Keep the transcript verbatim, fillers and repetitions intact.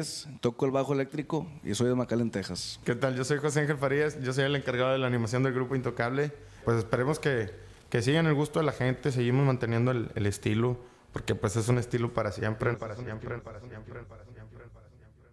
Martínez, toco el bajo eléctrico y soy de McAllen, Texas. ¿Qué tal? Yo soy José Ángel Farías, yo soy el encargado de la animación del grupo Intocable. Pues esperemos que, que sigan el gusto de la gente, seguimos manteniendo el, el estilo, porque pues es un estilo para siempre, para siempre, para siempre, para siempre. Para siempre.